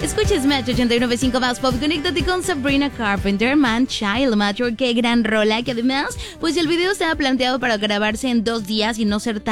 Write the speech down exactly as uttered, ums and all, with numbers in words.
Escuches Match ochenta y nueve punto cinco más pop. Conéctate con Sabrina Carpenter, Man Child, Matter. Qué gran rola. Que además, pues el video estaba planteado para grabarse en dos días y no ser tan